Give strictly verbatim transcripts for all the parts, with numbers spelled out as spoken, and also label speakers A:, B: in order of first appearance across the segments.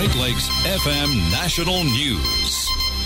A: Great Lakes F M National News.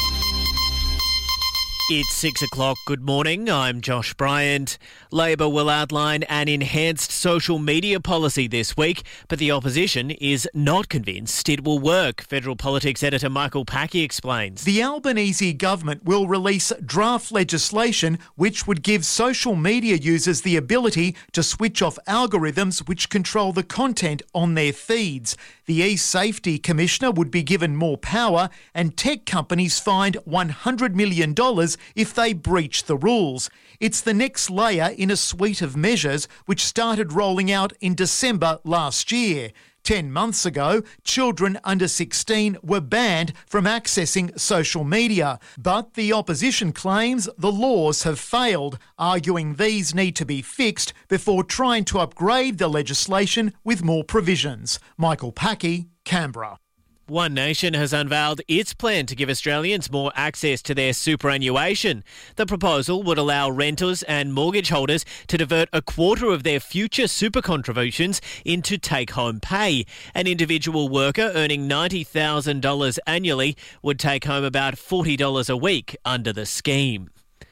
B: It's six o'clock. Good morning. I'm Josh Bryant. Labor will outline an enhanced social media policy this week, but the opposition is not convinced it will work. Federal Politics editor Michael Packey explains.
C: The Albanese government will release draft legislation which would give social media users the ability to switch off algorithms which control the content on their feeds. The e-Safety Commissioner would be given more power, and tech companies fined one hundred million dollars if they breach the rules. It's the next layer in a suite of measures which started rolling out in December last year. Ten months ago, children under sixteen were banned from accessing social media, but the opposition claims the laws have failed, arguing these need to be fixed before trying to upgrade the legislation with more provisions. Michael Packey, Canberra.
B: One Nation has unveiled its plan to give Australians more access to their superannuation. The proposal would allow renters and mortgage holders to divert a quarter of their future super contributions into take-home pay. An individual worker earning ninety thousand dollars annually would take home about forty dollars a week under the scheme.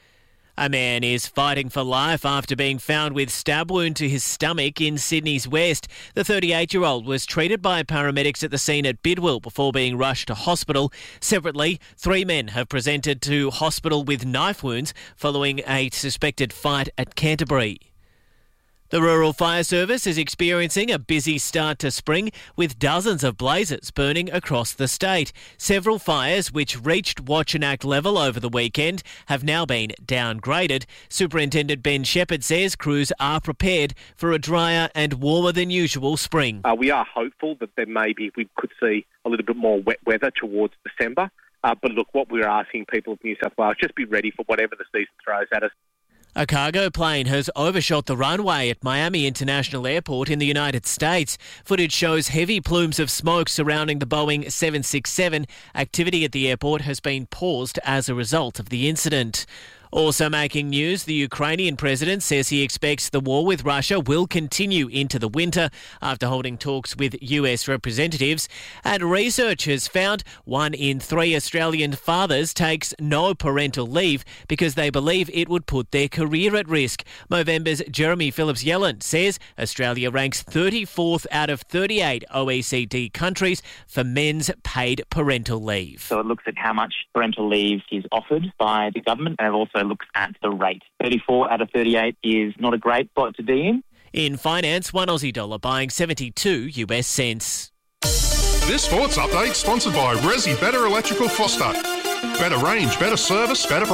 B: A man is fighting for life after being found with stab wound to his stomach in Sydney's West. The thirty-eight-year-old was treated by paramedics at the scene at Bidwell before being rushed to hospital. Separately, three men have presented to hospital with knife wounds following a suspected fight at Canterbury. The Rural Fire Service is experiencing a busy start to spring with dozens of blazes burning across the state. Several fires which reached Watch and Act level over the weekend have now been downgraded. Superintendent Ben Shepherd says crews are prepared for a drier and warmer than usual spring.
D: Uh, we are hopeful that there maybe we could see a little bit more wet weather towards December. Uh, but look, what we're asking people of New South Wales, just be ready for whatever the season throws at us.
B: A cargo plane has overshot the runway at Miami International Airport in the United States. Footage shows heavy plumes of smoke surrounding the Boeing seven sixty-seven. Activity at the airport has been paused as a result of the incident. Also making news, the Ukrainian president says he expects the war with Russia will continue into the winter after holding talks with U S representatives. And research has found one in three Australian fathers takes no parental leave because they believe it would put their career at risk. Movember's Jeremy Phillips-Yellen says Australia ranks thirty-fourth out of thirty-eight O E C D countries for men's paid parental leave.
E: So it looks at how much parental leave is offered by the government, and it also looks at the rate. thirty-four out of thirty-eight is not a great spot to be in.
B: In finance, one Aussie dollar buying seventy-two U S cents.
F: This sports update sponsored by Resi Better Electrical Foster. Better range, better service, better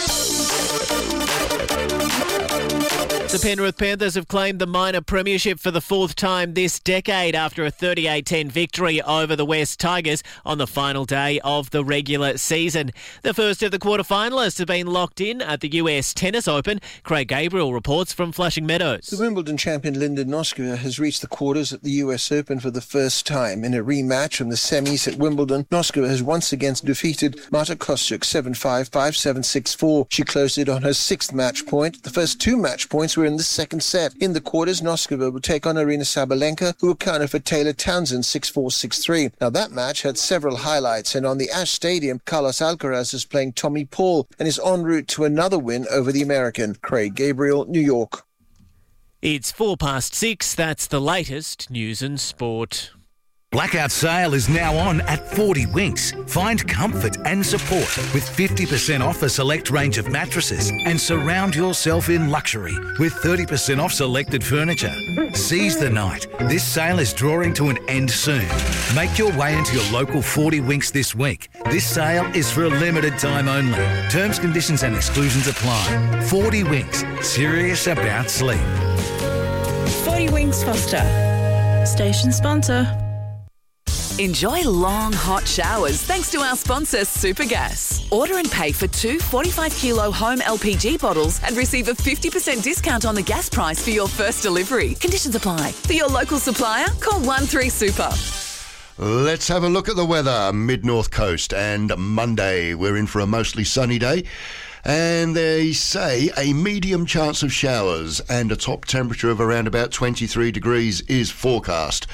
F: prices.
B: The Penrith Panthers have claimed the minor premiership for the fourth time this decade after a thirty-eight ten victory over the West Tigers on the final day of the regular season. The first of the quarterfinalists have been locked in at the U S Tennis Open. Craig Gabriel reports from Flushing Meadows.
G: The Wimbledon champion Linda Noskova has reached the quarters at the U S Open for the first time. In a rematch from the semis at Wimbledon, Noskova has once again defeated Marta Kostyuk seven five, five seven, six four. She closed it on her sixth match point. The first two match points were in the second set. In the quarters, Noskova will take on Arina Sabalenka, who accounted for Taylor Townsend six four, six three. Now that match had several highlights, and on the Ash Stadium, Carlos Alcaraz is playing Tommy Paul and is en route to another win over the American. Craig Gabriel, New York.
B: It's four past six. That's the latest news and sport.
H: Blackout sale is now on at forty Winks. Find comfort and support with fifty percent off a select range of mattresses and surround yourself in luxury with thirty percent off selected furniture. Seize the night. This sale is drawing to an end soon. Make your way into your local forty Winks this week. This sale is for a limited time only. Terms, conditions and exclusions apply. forty Winks. Serious about sleep.
I: forty Winks Foster. Station sponsor.
J: Enjoy long, hot showers thanks to our sponsor, Supergas. Order and pay for two forty-five kilo home L P G bottles and receive a fifty percent discount on the gas price for your first delivery. Conditions apply. For your local supplier, call one three super.
K: Let's have a look at the weather. Mid-North Coast, and Monday we're in for a mostly sunny day. And they say a medium chance of showers and a top temperature of around about twenty-three degrees is forecast.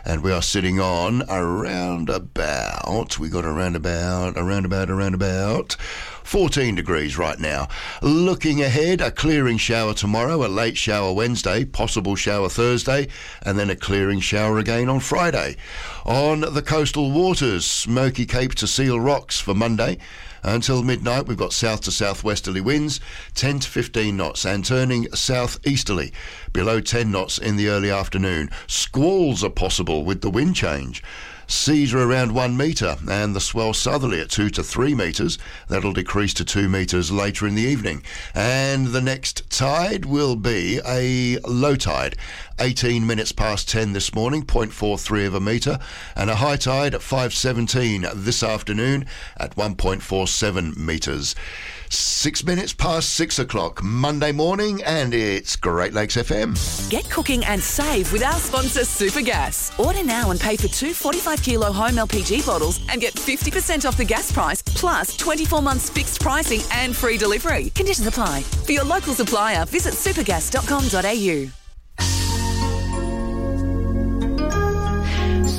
K: and we are sitting on around about, we got around about, around about, around about fourteen degrees right now. Looking ahead, a clearing shower tomorrow, a late shower Wednesday, possible shower Thursday, and then a clearing shower again on Friday. On the coastal waters, Smoky Cape to Seal Rocks for Monday. Until midnight, we've got south to southwesterly winds, ten to fifteen knots, and turning southeasterly, below ten knots in the early afternoon. Squalls are possible with the wind change. Seas are around one metre, and the swell southerly at two to three metres. That'll decrease to two metres later in the evening. And the next tide will be a low tide, eighteen minutes past ten this morning, zero point four three of a metre, and a high tide at five seventeen this afternoon at one point four seven metres. Six minutes past six o'clock, Monday morning, and it's Great Lakes F M.
J: Get cooking and save with our sponsor, Supergas. Order now and pay for two forty-five kilo home L P G bottles and get fifty percent off the gas price, plus twenty-four months fixed pricing and free delivery. Conditions apply. For your local supplier, visit supergas dot com dot a u.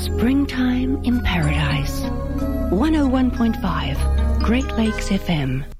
L: Springtime in Paradise. one oh one point five, Great Lakes F M.